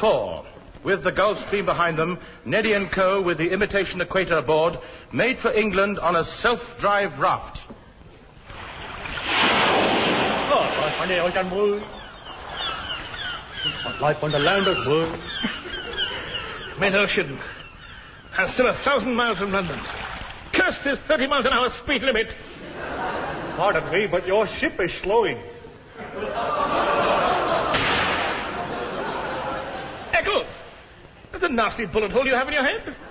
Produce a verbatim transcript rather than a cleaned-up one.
four. With the Gulf Stream behind them, Neddy and Co. with the imitation equator aboard, made for England on a self-drive raft. Life on the land of world. Mid-ocean. And still a thousand miles from London. Curse this thirty miles an hour speed limit. Pardon me, but your ship is slowing. Eccles! That's a nasty bullet hole you have in your head.